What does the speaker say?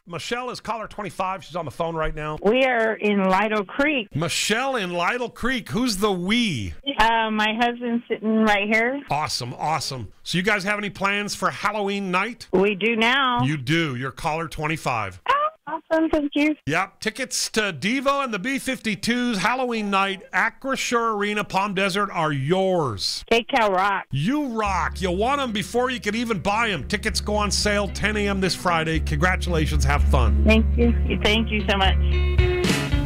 Michelle is caller 25. She's on the phone right now. We are in Lytle Creek. Michelle in Lytle Creek. Who's the we? My husband's sitting right here. Awesome, awesome. So you guys have any plans for Halloween night? We do now. You do. You're caller 25. Awesome, thank you. Yep. Tickets to Devo and the B-52s Halloween night, Acrisure Arena, Palm Desert are yours. KCal rock. You rock. You want them before you can even buy them. Tickets go on sale 10 a.m. this Friday. Congratulations. Have fun. Thank you. Thank you so much.